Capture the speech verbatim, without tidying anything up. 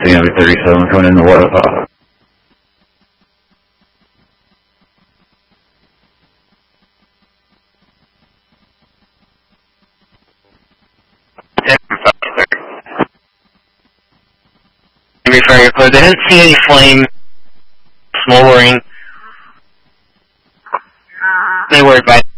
C M thirty-seven coming in the west. Uh, Refire close. I didn't see any flame smoldering. They were advised